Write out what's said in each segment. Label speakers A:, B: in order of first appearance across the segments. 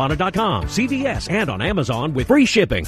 A: Carvana.com, CVS, and on Amazon with free shipping.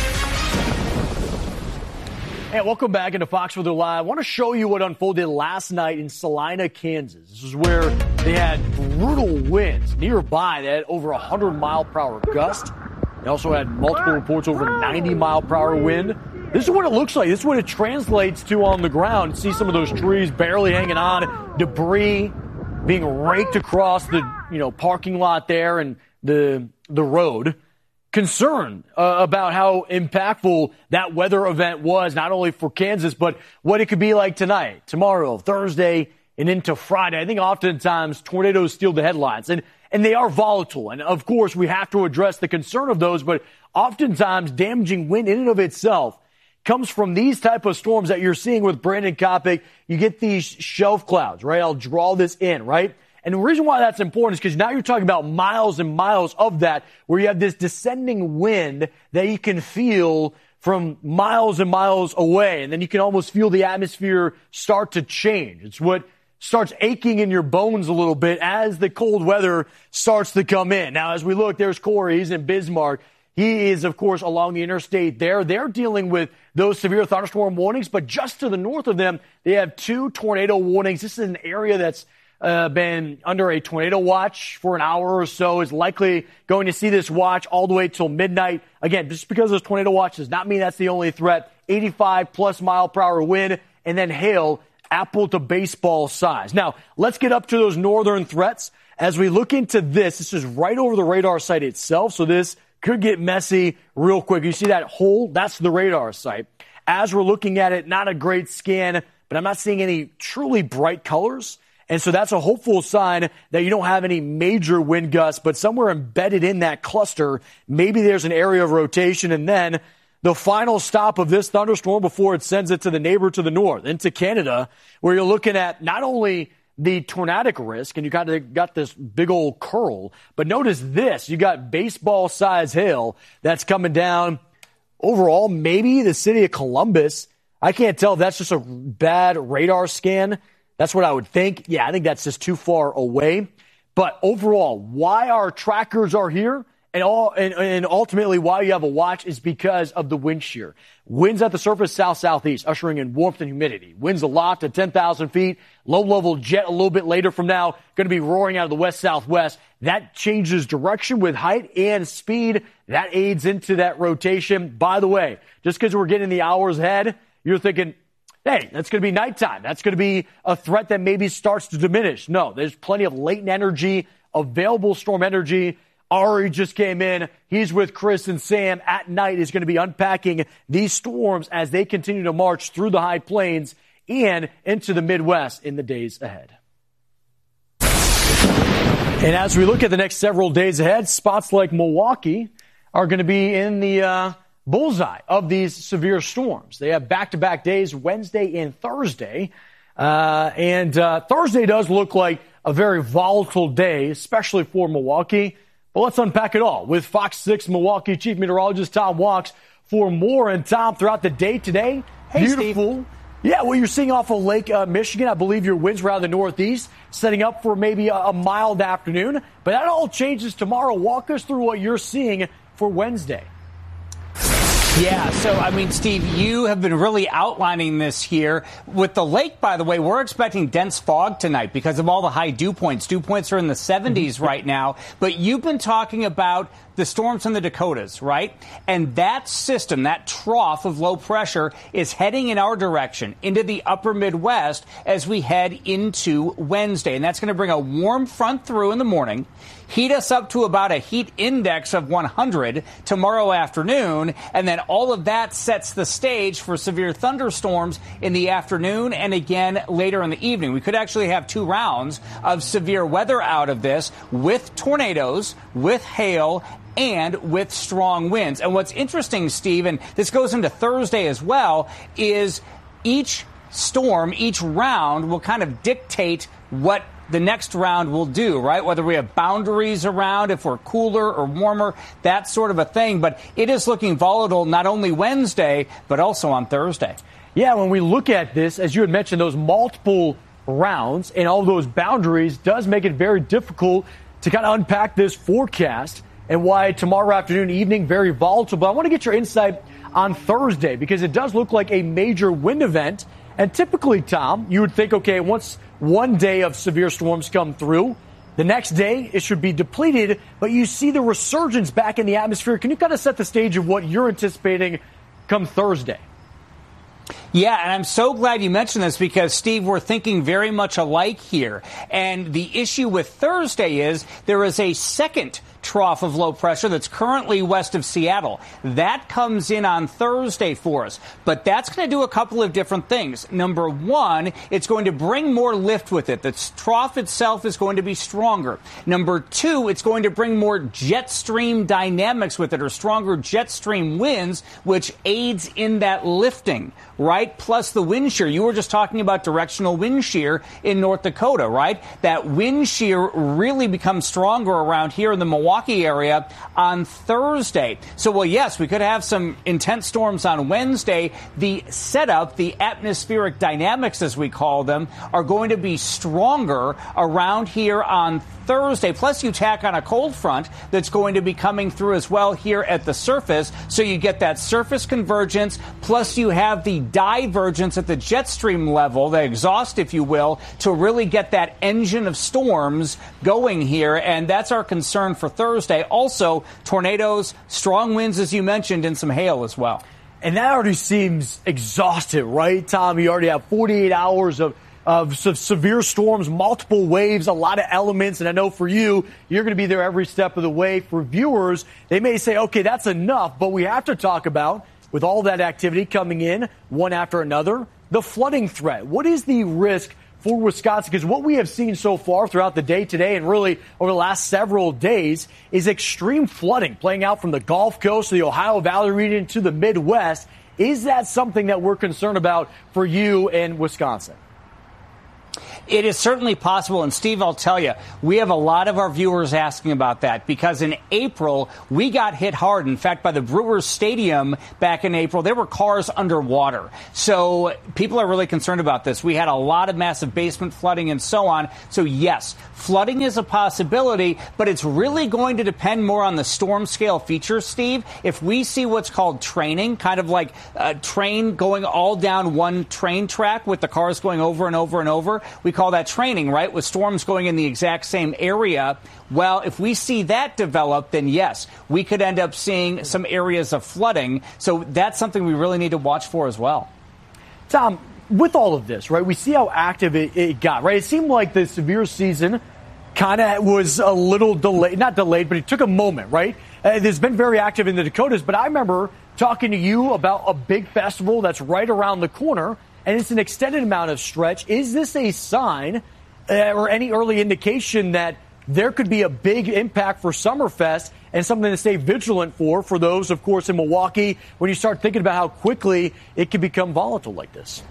B: Hey, welcome back into Fox Weather Live. I want to show you what unfolded last night in Salina, Kansas. This is where they had brutal winds. Nearby, they had over 100-mile-per-hour gust. They also had multiple reports over 90-mile-per-hour wind. This is what it looks like. This is what it translates to on the ground. See some of those trees barely hanging on, debris being raked across the parking lot there and the road. Concern about how impactful that weather event was, not only for Kansas, but what it could be like tonight, tomorrow, Thursday, and into Friday. I think oftentimes tornadoes steal the headlines, and they are volatile. And, of course, we have to address the concern of those, but oftentimes damaging wind in and of itself comes from these type of storms that you're seeing with Brandon Kopic. You get these shelf clouds, right? I'll draw this in, right? And the reason why that's important is because now you're talking about miles and miles of that, where you have this descending wind that you can feel from miles and miles away. And then you can almost feel the atmosphere start to change. It's what starts aching in your bones a little bit as the cold weather starts to come in. Now, as we look, there's Corey. He's in Bismarck. He is, of course, along the interstate there. They're dealing with those severe thunderstorm warnings, but just to the north of them, they have 2 tornado warnings. This is an area that's been under a tornado watch for an hour or so, is likely going to see this watch all the way till midnight. Again, just because those tornado watch does not mean that's the only threat. 85+ mile-per-hour wind and then hail, apple to baseball size. Now, let's get up to those northern threats. As we look into this is right over the radar site itself, so this could get messy real quick. You see that hole? That's the radar site. As we're looking at it, not a great scan, but I'm not seeing any truly bright colors. And so that's a hopeful sign that you don't have any major wind gusts, but somewhere embedded in that cluster, maybe there's an area of rotation. And then the final stop of this thunderstorm before it sends it to the neighbor to the north, into Canada, where you're looking at not only the tornadic risk, and you kind of got this big old curl, but notice this. You got baseball-size hail that's coming down. Overall, maybe the city of Columbus. I can't tell if that's just a bad radar scan. That's what I would think. Yeah, I think that's just too far away. But overall, why our trackers are here and ultimately why you have a watch is because of the wind shear. Winds at the surface south-southeast, ushering in warmth and humidity. Winds aloft at 10,000 feet. Low-level jet a little bit later from now, going to be roaring out of the west-southwest. That changes direction with height and speed. That aids into that rotation. By the way, just because we're getting the hours ahead, you're thinking, hey, that's going to be nighttime. That's going to be a threat that maybe starts to diminish. No, there's plenty of latent energy, available storm energy. Ari just came in. He's with Chris and Sam at night. Is going to be unpacking these storms as they continue to march through the high plains and into the Midwest in the days ahead. And as we look at the next several days ahead, spots like Milwaukee are going to be in the bullseye of these severe storms. They have back-to-back days, Wednesday and Thursday. And Thursday does look like a very volatile day, especially for Milwaukee. But let's unpack it all with Fox 6 Milwaukee Chief Meteorologist Tom Walks for more. And Tom, throughout the day today,
C: hey,
B: beautiful.
C: Steve.
B: Yeah, well, you're seeing off of Lake Michigan. I believe your winds were out of the northeast, setting up for maybe a mild afternoon. But that all changes tomorrow. Walk us through what you're seeing for Wednesday.
C: Yeah, so, I mean, Steve, you have been really outlining this here. With the lake, by the way, we're expecting dense fog tonight because of all the high dew points. Dew points are in the 70s right now. But you've been talking about the storms in the Dakotas, right? And that system, that trough of low pressure, is heading in our direction into the upper Midwest as we head into Wednesday. And that's going to bring a warm front through in the morning, heat us up to about a heat index of 100 tomorrow afternoon, and then all of that sets the stage for severe thunderstorms in the afternoon and again later in the evening. We could actually have 2 rounds of severe weather out of this, with tornadoes, with hail, and with strong winds. And what's interesting, Steve, and this goes into Thursday as well, is each storm, each round will kind of dictate what the next round will do, right? Whether we have boundaries around, if we're cooler or warmer, that sort of a thing. But it is looking volatile not only Wednesday, but also on Thursday.
B: Yeah, when we look at this, as you had mentioned, those multiple rounds and all those boundaries does make it very difficult to kind of unpack this forecast. and why tomorrow afternoon, evening, very volatile. But I want to get your insight on Thursday because it does look like a major wind event. And typically, Tom, you would think, okay, once one day of severe storms come through, the next day it should be depleted, but you see the resurgence back in the atmosphere. Can you kind of set the stage of what you're anticipating come Thursday?
C: Yeah, and I'm so glad you mentioned this because, Steve, we're thinking very much alike here. And the issue with Thursday is there is a second trough of low pressure that's currently west of Seattle. That comes in on Thursday for us. But that's going to do a couple of different things. Number one, it's going to bring more lift with it. The trough itself is going to be stronger. Number two, it's going to bring more jet stream dynamics with it, or stronger jet stream winds, which aids in that lifting, right? Plus the wind shear. You were just talking about directional wind shear in North Dakota, right? That wind shear really becomes stronger around here in the Milwaukee area on Thursday. So, well, yes, we could have some intense storms on Wednesday. The setup, the atmospheric dynamics, as we call them, are going to be stronger around here on Thursday. Plus, you tack on a cold front that's going to be coming through as well here at the surface. So you get that surface convergence. Plus, you have the divergence at the jet stream level, the exhaust, if you will, to really get that engine of storms going here. And that's our concern for Thursday. Also, tornadoes, strong winds, as you mentioned, and some hail as well.
B: And that already seems exhausted, right, Tom? You already have 48 hours of severe storms, multiple waves, a lot of elements. And I know for you, you're going to be there every step of the way. For viewers, they may say, okay, that's enough. But we have to talk about, with all that activity coming in, one after another, the flooding threat. What is the risk for Wisconsin? Because what we have seen so far throughout the day today and really over the last several days is extreme flooding playing out from the Gulf Coast to the Ohio Valley region to the Midwest. Is that something that we're concerned about for you in Wisconsin?
C: It is certainly possible. And, Steve, I'll tell you, we have a lot of our viewers asking about that because in April, we got hit hard. In fact, by the Brewers Stadium back in April, there were cars underwater. So people are really concerned about this. We had a lot of massive basement flooding and so on. So, yes, flooding is a possibility, but it's really going to depend more on the storm scale features, Steve. If we see what's called training, kind of like a train going all down one train track with the cars going over and over and over, we call that training, right, with storms going in the exact same area. Well, if we see that develop, then yes, we could end up seeing some areas of flooding. So that's something we really need to watch for as well.
B: Tom, with all of this, right, we see how active it got, right? It seemed like the severe season kind of was a little delayed, not delayed, but it took a moment, right? It's been very active in the Dakotas, but I remember talking to you about a big festival that's right around the corner, and it's an extended amount of stretch. Is this a sign or any early indication that there could be a big impact for Summerfest and something to stay vigilant for those, of course, in Milwaukee, when you start thinking about how quickly it can become volatile like this?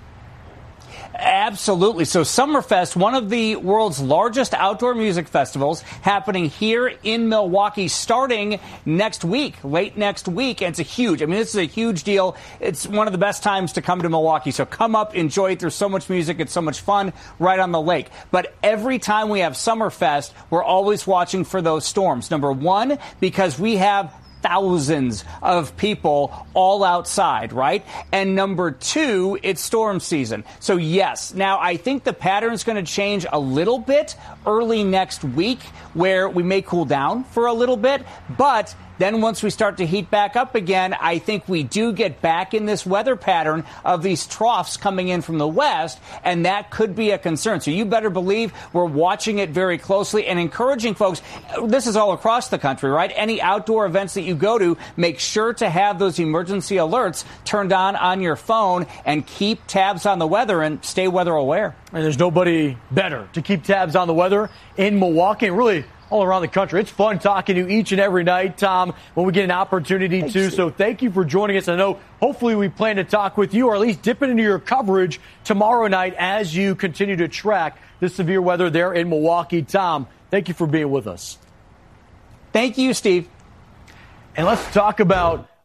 C: Absolutely. So Summerfest, one of the world's largest outdoor music festivals, happening here in Milwaukee starting next week, late next week. And this is a huge deal. It's one of the best times to come to Milwaukee. So come up, enjoy it. There's so much music. It's so much fun right on the lake. But every time we have Summerfest, we're always watching for those storms. Number one, because we have thousands of people all outside, right? And number two, it's storm season. So yes, now I think the pattern's going to change a little bit early next week where we may cool down for a little bit, but then once we start to heat back up again, I think we do get back in this weather pattern of these troughs coming in from the west, and that could be a concern. So you better believe we're watching it very closely and encouraging folks. This is all across the country, right? Any outdoor events that you go to, make sure to have those emergency alerts turned on your phone and keep tabs on the weather and stay weather aware.
B: And there's nobody better to keep tabs on the weather in Milwaukee and really all around the country. It's fun talking to you each and every night, Tom, when we get an opportunity to. So thank you for joining us. I know hopefully we plan to talk with you or at least dip into your coverage tomorrow night as you continue to track the severe weather there in Milwaukee. Tom, thank you for being with us.
C: Thank you, Steve.
B: And let's talk about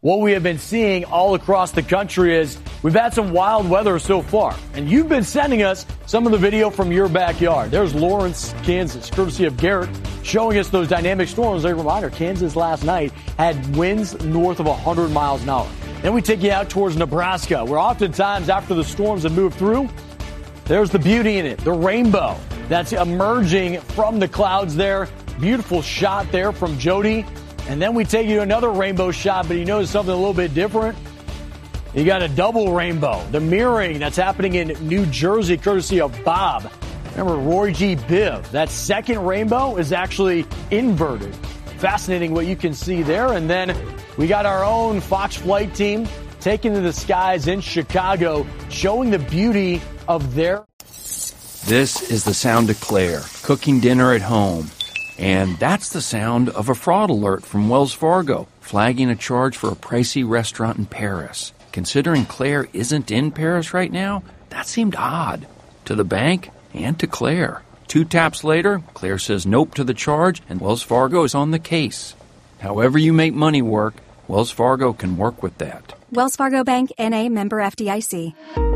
B: what we have been seeing all across the country is we've had some wild weather so far. And you've been sending us some of the video from your backyard. There's Lawrence, Kansas, courtesy of Garrett, showing us those dynamic storms. A reminder, Kansas last night had winds north of 100 miles an hour. Then we take you out towards Nebraska, where oftentimes after the storms have moved through, there's the beauty in it, the rainbow that's emerging from the clouds there. Beautiful shot there from Jody. And then we take you to another rainbow shot, but you notice something a little bit different. You got a double rainbow. The mirroring that's happening in New Jersey, courtesy of Bob. Remember Roy G. Biv. That second rainbow is actually inverted. Fascinating what you can see there. And then we got our own Fox flight team taking to the skies in Chicago, showing the beauty of their...
D: This is the sound of Claire, cooking dinner at home. And that's the sound of a fraud alert from Wells Fargo, flagging a charge for a pricey restaurant in Paris. Considering Claire isn't in Paris right now, that seemed odd. To the bank and to Claire. 2 taps later, Claire says nope to the charge, and Wells Fargo is on the case. However you make money work, Wells Fargo can work with that.
E: Wells Fargo Bank, N.A., member FDIC.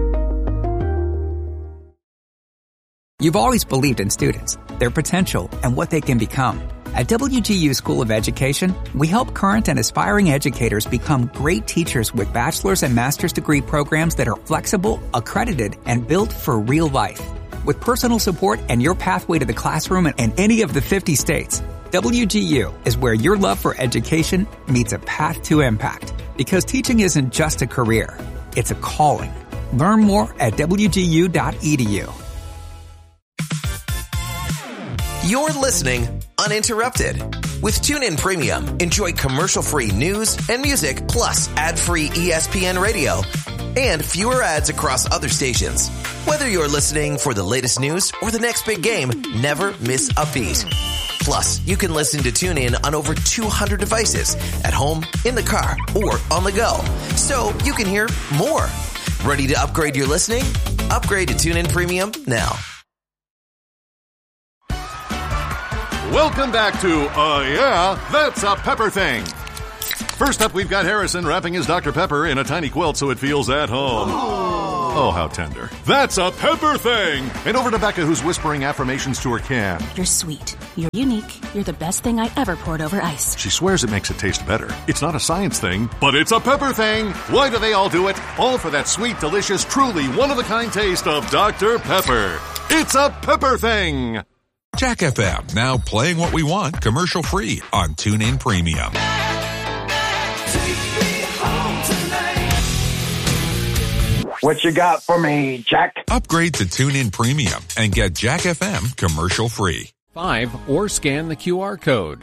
F: You've always believed in students, their potential, and what they can become. At WGU School of Education, we help current and aspiring educators become great teachers with bachelor's and master's degree programs that are flexible, accredited, and built for real life. With personal support and your pathway to the classroom in any of the 50 states, WGU is where your love for education meets a path to impact. Because teaching isn't just a career, it's a calling. Learn more at WGU.edu.
G: You're listening uninterrupted. With TuneIn Premium, enjoy commercial-free news and music, plus ad-free ESPN radio and fewer ads across other stations. Whether you're listening for the latest news or the next big game, never miss a beat. Plus, you can listen to TuneIn on over 200 devices at home, in the car, or on the go. So you can hear more. Ready to upgrade your listening? Upgrade to TuneIn Premium now.
H: Welcome back to Yeah, That's a Pepper Thing. First up, we've got Harrison wrapping his Dr. Pepper in a tiny quilt so it feels at home. Oh, how tender. That's a Pepper Thing! And over to Becca, who's whispering affirmations to her can.
I: You're sweet. You're unique. You're the best thing I ever poured over ice.
H: She swears it makes it taste better. It's not a science thing, but it's a Pepper Thing! Why do they all do it? All for that sweet, delicious, truly one-of-a-kind taste of Dr. Pepper. It's a Pepper Thing!
J: Jack FM, now playing what we want commercial-free on TuneIn Premium.
K: What you got for me, Jack?
J: Upgrade to TuneIn Premium and get Jack FM commercial-free.
L: 5 or scan the QR code.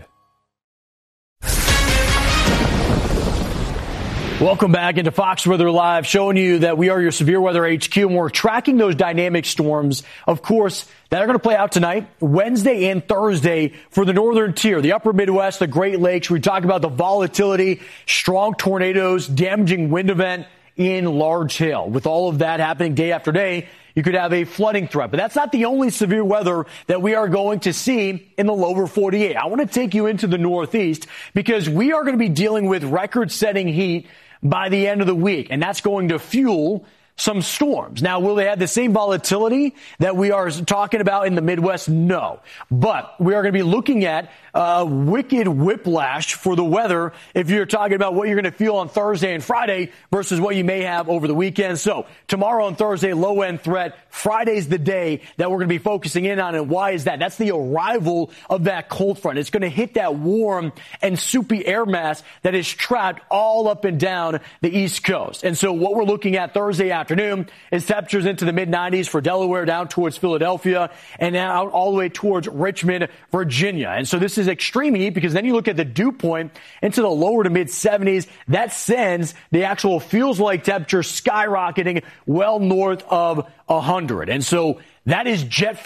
B: Welcome back into Fox Weather Live, showing you that we are your severe weather HQ, and we're tracking those dynamic storms, of course, that are going to play out tonight, Wednesday and Thursday for the northern tier, the upper Midwest, the Great Lakes. We talk about the volatility, strong tornadoes, damaging wind event in large hail. With all of that happening day after day, you could have a flooding threat. But that's not the only severe weather that we are going to see in the lower 48. I want to take you into the Northeast because we are going to be dealing with record-setting heat by the end of the week, and that's going to fuel some storms. Now, will they have the same volatility that we are talking about in the Midwest? No. But we are going to be looking at wicked whiplash for the weather if you're talking about what you're going to feel on Thursday and Friday versus what you may have over the weekend. So tomorrow on Thursday, low-end threat. Friday's the day that we're going to be focusing in on. And why is that? That's the arrival of that cold front. It's going to hit that warm and soupy air mass that is trapped all up and down the East Coast. And so what we're looking at Thursday afternoon is temperatures into the mid-90s for Delaware down towards Philadelphia and out all the way towards Richmond, Virginia. And so this is extreme heat because then you look at the dew point into the lower to mid-70s. That sends the actual feels like temperature skyrocketing well north of 100. And so that is jet fuel.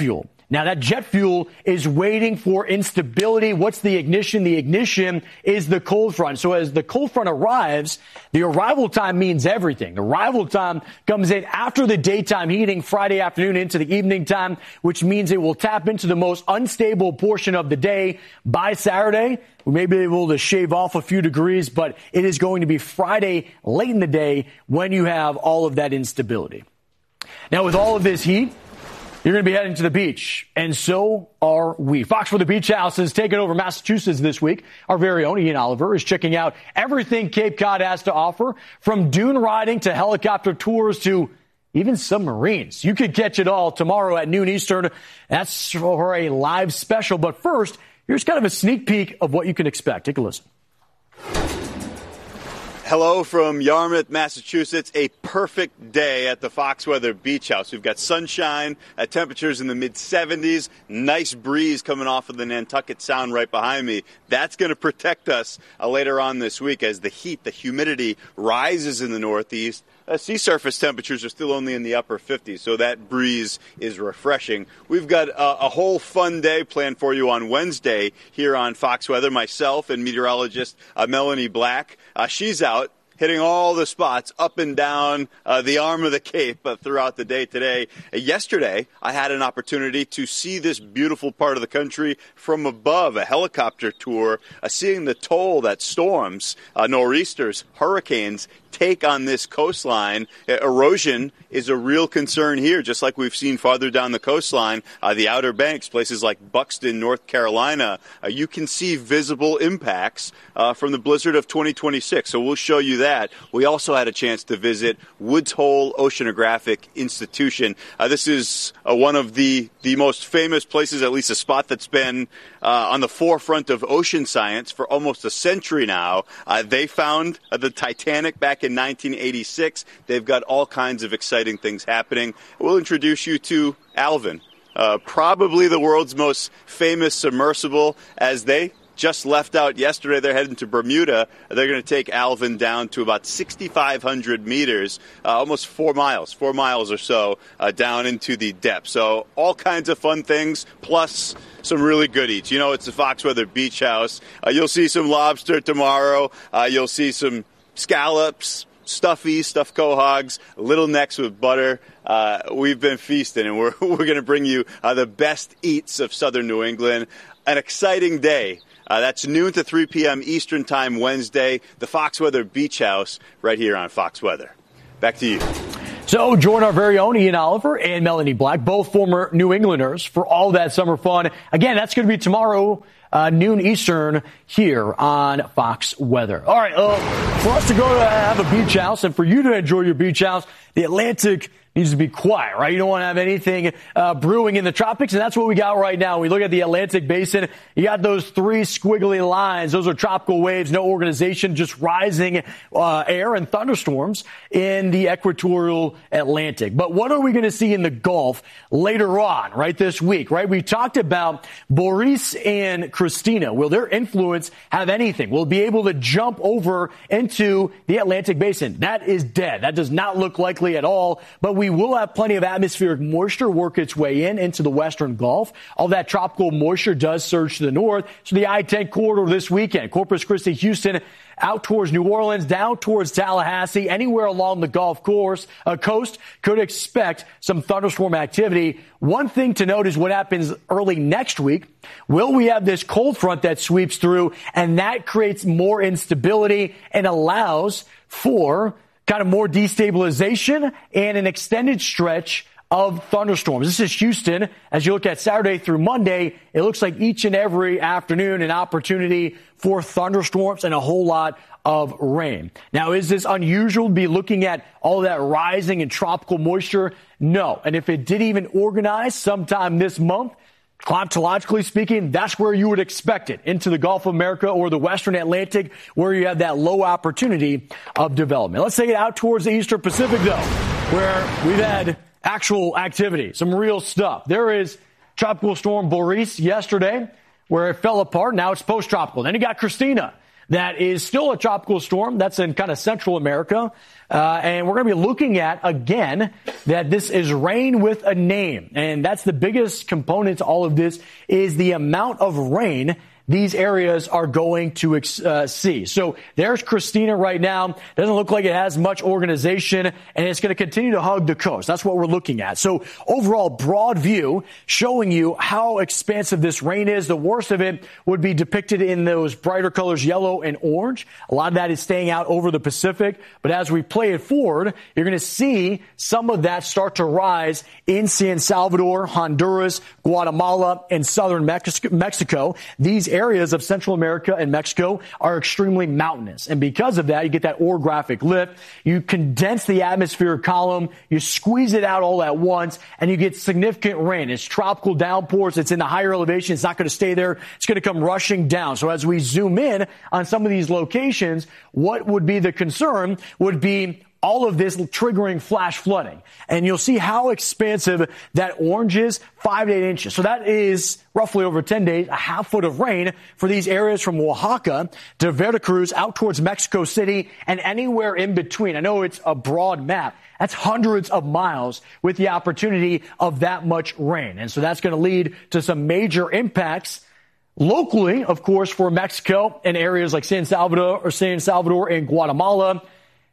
B: Now, that jet fuel is waiting for instability. What's the ignition? The ignition is the cold front. So as the cold front arrives, the arrival time means everything. The arrival time comes in after the daytime heating, Friday afternoon into the evening time, which means it will tap into the most unstable portion of the day by Saturday. We may be able to shave off a few degrees, but it is going to be Friday late in the day when you have all of that instability. Now, with all of this heat, you're going to be heading to the beach, and so are we. Fox Weather Beach House is taking over Massachusetts this week. Our very own Ian Oliver is checking out everything Cape Cod has to offer, from dune riding to helicopter tours to even submarines. You could catch it all tomorrow at noon Eastern. That's for a live special. But first, here's kind of a sneak peek of what you can expect. Take a listen.
M: Hello from Yarmouth, Massachusetts. A perfect day at the Fox Weather Beach House. We've got sunshine, temperatures in the mid-70s, nice breeze coming off of the Nantucket Sound right behind me. That's going to protect us later on this week as the heat, the humidity rises in the Northeast. Sea surface temperatures are still only in the upper 50s, so that breeze is refreshing. We've got a whole fun day planned for you on Wednesday here on Fox Weather. Myself and meteorologist Melanie Black. She's out hitting all the spots up and down the arm of the Cape throughout the day today. Yesterday, I had an opportunity to see this beautiful part of the country from above, a helicopter tour, seeing the toll that storms, nor'easters, hurricanes take on this coastline. Erosion is a real concern here, just like we've seen farther down the coastline, the Outer Banks, places like Buxton, North Carolina. You can see visible impacts from the blizzard of 2026, so we'll show you that. We also had a chance to visit Woods Hole Oceanographic Institution. This is one of the most famous places, at least a spot that's been on the forefront of ocean science for almost a century now. They found the Titanic back in 1986. They've got all kinds of exciting things happening. We'll introduce you to Alvin, probably the world's most famous submersible. As they just left out yesterday, they're heading to Bermuda. They're going to take Alvin down to about 6,500 meters, almost 4 miles or so down into the depth. So all kinds of fun things, plus some really good eats. You know, it's the Fox Weather Beach House. You'll see some lobster tomorrow. You'll see some scallops, stuffed quahogs, little necks with butter. We've been feasting, and we're going to bring you the best eats of southern New England. An exciting day. That's noon to 3 p.m. Eastern Time Wednesday, the Fox Weather Beach House right here on Fox Weather. Back to you.
B: So join our very own Ian Oliver and Melanie Black, both former New Englanders, for all that summer fun. Again, that's going to be tomorrow, noon Eastern, here on Fox Weather. All right, for us to go to have a beach house and for you to enjoy your beach house, the Atlantic needs to be quiet, right? You don't want to have anything brewing in the tropics, and that's what we got right now. We look at the Atlantic Basin. You got those three squiggly lines. Those are tropical waves, no organization, just rising air and thunderstorms in the equatorial Atlantic. But what are we going to see in the Gulf later on, right, this week, right? We talked about Boris and Christina. Will their influence have anything? Will it be able to jump over into the Atlantic Basin? That is dead. That does not look likely at all, but we will have plenty of atmospheric moisture work its way into the western Gulf. All that tropical moisture does surge to the north. So the I-10 corridor this weekend, Corpus Christi, Houston, out towards New Orleans, down towards Tallahassee, anywhere along the Gulf coast could expect some thunderstorm activity. One thing to note is what happens early next week. Will we have this cold front that sweeps through, and that creates more instability and allows for kind of more destabilization and an extended stretch of thunderstorms. This is Houston. As you look at Saturday through Monday, it looks like each and every afternoon an opportunity for thunderstorms and a whole lot of rain. Now, is this unusual to be looking at all that rising and tropical moisture? No. And if it did even organize sometime this month, climatologically speaking, that's where you would expect it, into the Gulf of America or the Western Atlantic, where you have that low opportunity of development. Let's take it out towards the Eastern Pacific, though, where we've had actual activity, some real stuff. There is Tropical Storm Boris yesterday, where it fell apart. Now it's post-tropical. Then you got Christina. that is still a tropical storm. That's in kind of Central America. And we're going to be looking at, again, that this is rain with a name. And that's the biggest component to all of this is the amount of rain these areas are going to see. So there's Christina right now. Doesn't look like it has much organization, and it's going to continue to hug the coast. That's what we're looking at. So overall, broad view showing you how expansive this rain is. The worst of it would be depicted in those brighter colors, yellow and orange. A lot of that is staying out over the Pacific. But as we play it forward, you're going to see some of that start to rise in San Salvador, Honduras, Guatemala, and southern Mexico. These areas of Central America and Mexico are extremely mountainous. And because of that, you get that orographic lift. You condense the atmospheric column. You squeeze it out all at once, and you get significant rain. It's tropical downpours. It's in the higher elevation. It's not going to stay there. It's going to come rushing down. So as we zoom in on some of these locations, what would be the concern would be all of this triggering flash flooding. And you'll see how expansive that orange is, 5 to 8 inches. So that is roughly over 10 days, a half foot of rain for these areas from Oaxaca to Veracruz out towards Mexico City and anywhere in between. I know it's a broad map. That's hundreds of miles with the opportunity of that much rain. And so that's going to lead to some major impacts locally, of course, for Mexico and areas like San Salvador and Guatemala.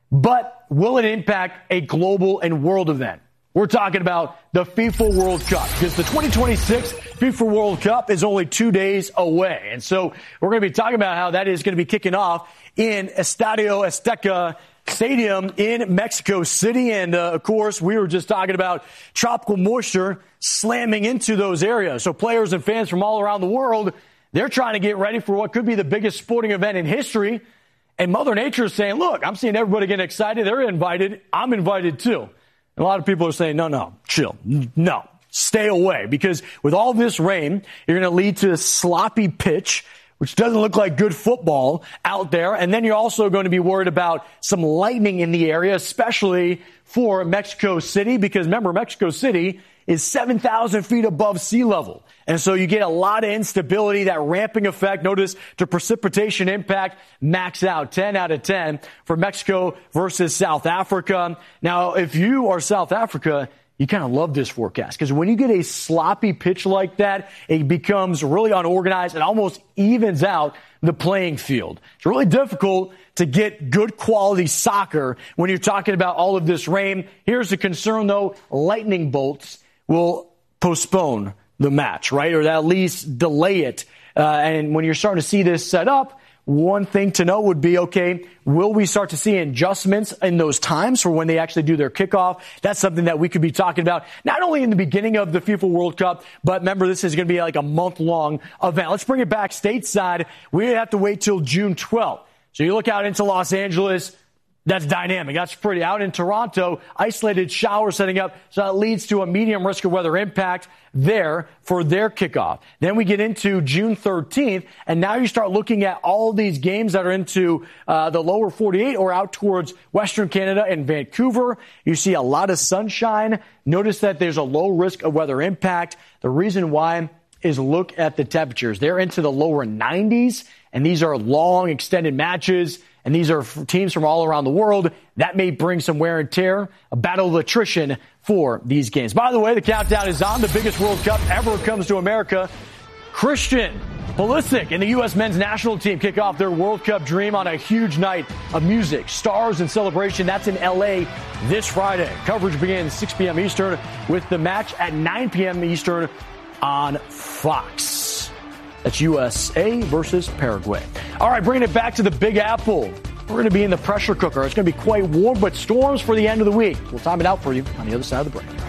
B: But will it impact a global and world event? We're talking about the FIFA World Cup, because the 2026 FIFA World Cup is only 2 days away. And so we're going to be talking about how that is going to be kicking off in Estadio Azteca Stadium in Mexico City. And, of course, we were just talking about tropical moisture slamming into those areas. So players and fans from all around the world, they're trying to get ready for what could be the biggest sporting event in history. And Mother Nature is saying, look, I'm seeing everybody get excited. They're invited. I'm invited too. And a lot of people are saying, no, chill. No, stay away. Because with all this rain, you're going to lead to a sloppy pitch, which doesn't look like good football out there. And then you're also going to be worried about some lightning in the area, especially for Mexico City. Because remember, Mexico City is 7,000 feet above sea level. And so you get a lot of instability, that ramping effect. Notice the precipitation impact max out, 10 out of 10 for Mexico versus South Africa. Now, if you are South Africa, you kind of love this forecast, because when you get a sloppy pitch like that, it becomes really unorganized and almost evens out the playing field. It's really difficult to get good quality soccer when you're talking about all of this rain. Here's the concern, though. Lightning bolts will postpone the match, right? Or at least delay it. And when you're starting to see this set up, one thing to know would be, okay, will we start to see adjustments in those times for when they actually do their kickoff? That's something that we could be talking about, not only in the beginning of the FIFA World Cup, but remember, this is going to be like a month-long event. Let's bring it back stateside. We have to wait till June 12th. So you look out into Los Angeles. That's dynamic. That's pretty. Out in Toronto, isolated shower setting up, so that leads to a medium risk of weather impact there for their kickoff. Then we get into June 13th, and now you start looking at all these games that are into the lower 48 or out towards Western Canada and Vancouver. You see a lot of sunshine. Notice that there's a low risk of weather impact. The reason why is look at the temperatures. They're into the lower 90s, and these are long, extended matches. And these are teams from all around the world. That may bring some wear and tear, a battle of attrition for these games. By the way, the countdown is on. The biggest World Cup ever comes to America. Christian Pulisic and the U.S. men's national team kick off their World Cup dream on a huge night of music, stars, and celebration. That's in L.A. this Friday. Coverage begins 6 p.m. Eastern with the match at 9 p.m. Eastern on Fox. That's USA versus Paraguay. All right, bringing it back to the Big Apple. We're going to be in the pressure cooker. It's going to be quite warm, but storms for the end of the week. We'll time it out for you on the other side of the break.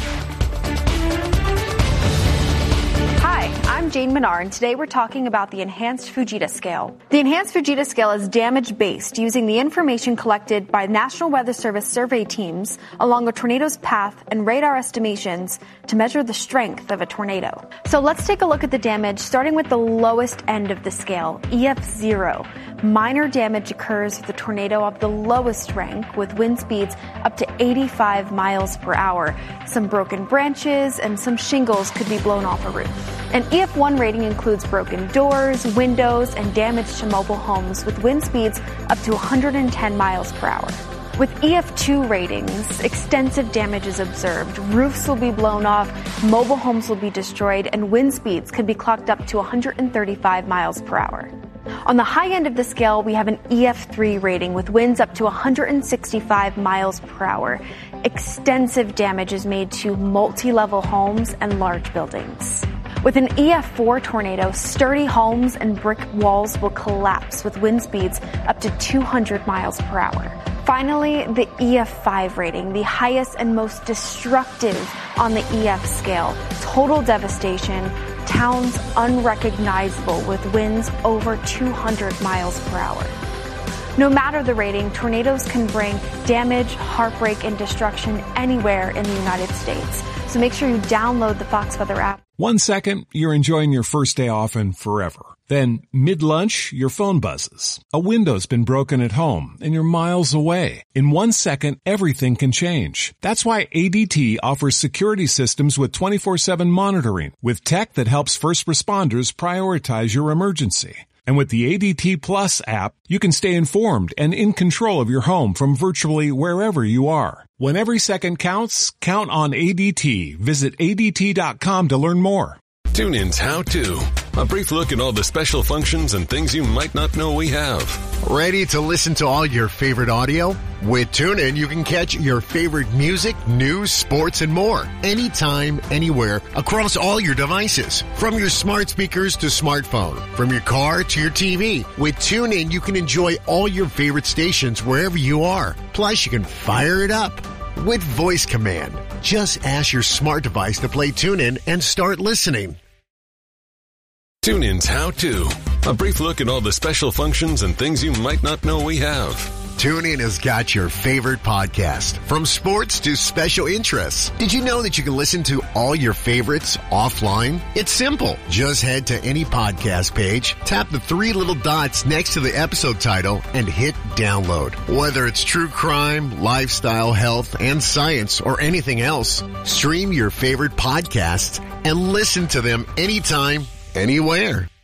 N: Hi, I'm Jane Menard, and today we're talking about the Enhanced Fujita Scale. The Enhanced Fujita Scale is damage-based, using the information collected by National Weather Service survey teams along a tornado's path and radar estimations to measure the strength of a tornado. So let's take a look at the damage, starting with the lowest end of the scale, EF0. Minor damage occurs with a tornado of the lowest rank, with wind speeds up to 85 miles per hour. Some broken branches and some shingles could be blown off a roof. An EF1 rating includes broken doors, windows, and damage to mobile homes with wind speeds up to 110 miles per hour. With EF2 ratings, extensive damage is observed. Roofs will be blown off, mobile homes will be destroyed, and wind speeds could be clocked up to 135 miles per hour. On the high end of the scale, we have an EF3 rating with winds up to 165 miles per hour. Extensive damage is made to multi-level homes and large buildings. With an EF4 tornado, sturdy homes and brick walls will collapse with wind speeds up to 200 miles per hour. Finally, the EF5 rating, the highest and most destructive on the EF scale. Total devastation, towns unrecognizable with winds over 200 miles per hour. No matter the rating, tornadoes can bring damage, heartbreak, and destruction anywhere in the United States. So make sure you download the Fox Weather app.
O: 1 second, you're enjoying your first day off and forever. Then, mid-lunch, your phone buzzes. A window's been broken at home, and you're miles away. In 1 second, everything can change. That's why ADT offers security systems with 24/7 monitoring, with tech that helps first responders prioritize your emergency. And with the ADT Plus app, you can stay informed and in control of your home from virtually wherever you are. When every second counts, count on ADT. Visit ADT.com to learn more.
P: TuneIn's How To. A brief look at all the special functions and things you might not know we have.
Q: Ready to listen to all your favorite audio? With TuneIn, you can catch your favorite music, news, sports, and more. Anytime, anywhere, across all your devices. From your smart speakers to smartphone. From your car to your TV. With TuneIn, you can enjoy all your favorite stations wherever you are. Plus, you can fire it up with voice command. Just ask your smart device to play TuneIn and start listening.
P: TuneIn's How To. A brief look at all the special functions and things you might not know we have.
Q: TuneIn has got your favorite podcast, from sports to special interests. Did you know that you can listen to all your favorites offline? It's simple. Just head to any podcast page, tap the 3 little dots next to the episode title, and hit download. Whether it's true crime, lifestyle, health, and science, or anything else, stream your favorite podcasts and listen to them anytime, anywhere.